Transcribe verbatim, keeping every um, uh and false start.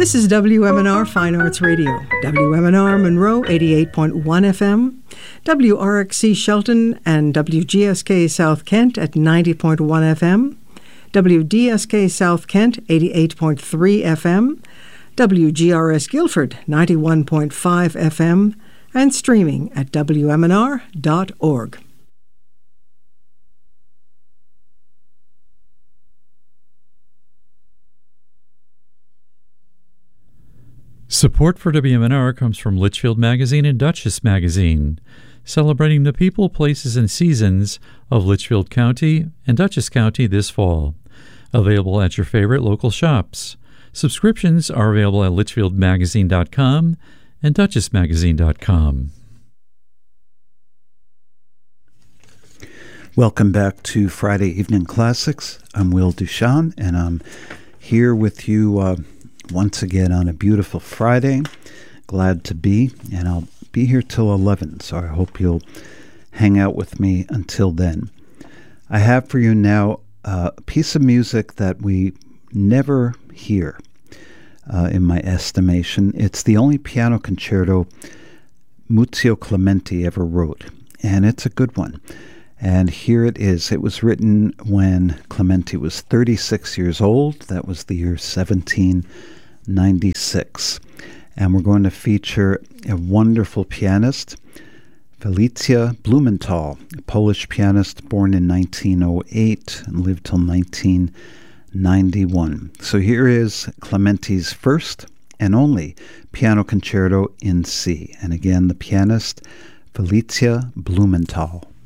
This is W M N R Fine Arts Radio, W M N R Monroe eighty-eight point one F M, W R X C Shelton and W G S K South Kent at ninety point one F M, W D S K South Kent eighty-eight point three F M, W G R S Guilford ninety-one point five F M, and streaming at W M N R dot org. Support for W M N R comes from Litchfield Magazine and Dutchess Magazine, celebrating the people, places, and seasons of Litchfield County and Dutchess County this fall. Available at your favorite local shops. Subscriptions are available at litchfield magazine dot com and dutchess magazine dot com. Welcome back to Friday Evening Classics. I'm Will Duchamp, and I'm here with you uh, once again on a beautiful Friday. Glad to be, and I'll be here till eleven, so I hope you'll hang out with me until then. I have for you now uh, a piece of music that we never hear, uh, in my estimation. It's the only piano concerto Muzio Clementi ever wrote, and it's a good one. And here it is. It was written when Clementi was thirty-six years old. That was the year seventeen ninety-six. And we're going to feature a wonderful pianist, Felicia Blumenthal, a Polish pianist born in nineteen oh eight and lived till nineteen ninety-one. So here is Clementi's first and only piano concerto in C. And again, the pianist, Felicia Blumenthal.